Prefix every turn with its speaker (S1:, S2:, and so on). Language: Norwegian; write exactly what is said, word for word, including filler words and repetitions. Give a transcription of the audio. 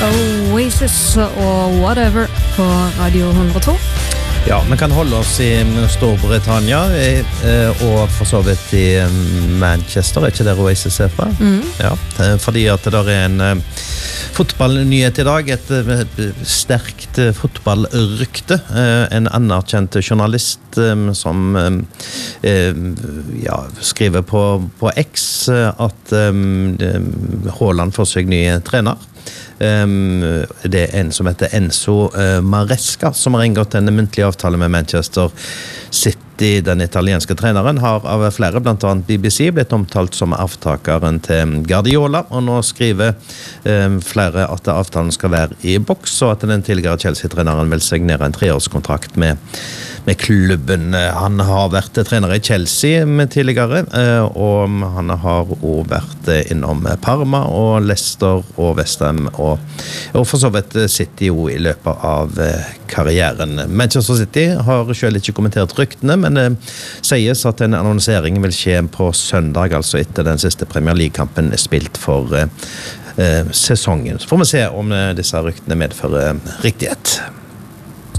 S1: Oasis og Whatever på Radio hundre og to.
S2: Ja, vi kan holde oss i Storbritannia og for så vidt i Manchester, er ikke det Oasis er fra?
S1: Mm.
S2: Ja, fordi at det der er en fotballnyhet i dag, et sterkt fotballrykte. En anerkjent journalist som ja, skriver på, på X at Haaland får seg ny trener. Um, det er en som heter Enzo uh, Maresca som har inngått en muntlig avtale med Manchester City. Den italienske treneren har av flere, blant annet B B C, blitt omtalt som avtakeren til Guardiola, og nå skriver um, flere at avtalen skal være i boks, og at den tidligere Chelsea-treneren vil signere en treårskontrakt med, med klubben. Han har vært trener i Chelsea tidligere, uh, og han har også vært innom Parma og Leicester og West Ham og, og for så vidt City jo i løpet av karrieren. Manchester City har selv ikke kommentert ryktene, men det sies at en annonsering vil skje på søndag, altså etter den siste Premier League-kampen er spilt for eh, sesongen. Så får vi se om disse ryktene medfører riktighet.